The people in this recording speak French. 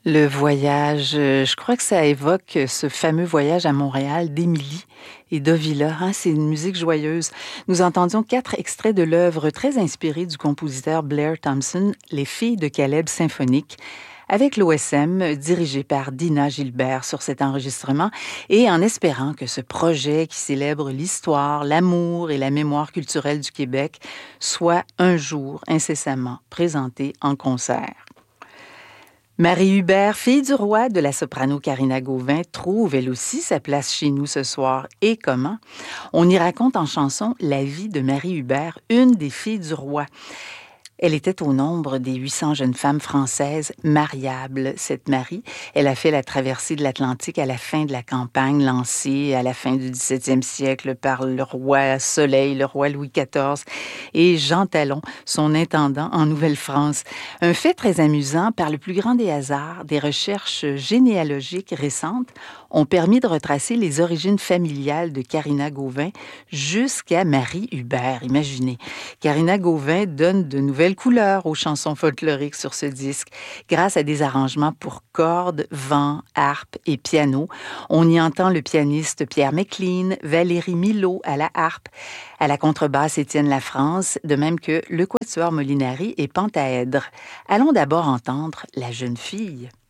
Le voyage, je crois que ça évoque ce fameux voyage à Montréal d'Émilie et Dovila, hein, c'est une musique joyeuse. Nous entendions 4 extraits de l'œuvre très inspirée du compositeur Blair Thompson, Les filles de Caleb symphonique, avec l'OSM dirigé par Dina Gilbert sur cet enregistrement et en espérant que ce projet qui célèbre l'histoire, l'amour et la mémoire culturelle du Québec soit un jour incessamment présenté en concert. Marie Hubert, fille du roi de la soprano Karina Gauvin, trouve elle aussi sa place chez nous ce soir. Et comment? On y raconte en chanson la vie de Marie Hubert, une des filles du roi. Elle était au nombre des 800 jeunes femmes françaises mariables, cette Marie. Elle a fait la traversée de l'Atlantique à la fin de la campagne lancée à la fin du 17e siècle par le roi Soleil, le roi Louis XIV et Jean Talon, son intendant en Nouvelle-France. Un fait très amusant, par le plus grand des hasards, des recherches généalogiques récentes ont permis de retracer les origines familiales de Karina Gauvin jusqu'à Marie Hubert. Imaginez, Karina Gauvin donne de nouvelles couleurs aux chansons folkloriques sur ce disque. Grâce à des arrangements pour cordes, vent, harpe et piano, on y entend le pianiste Pierre McLean, Valérie Milot à la harpe, à la contrebasse Étienne Lafrance, de même que le quatuor Molinari et Pentaèdre. Allons d'abord entendre La jeune fille.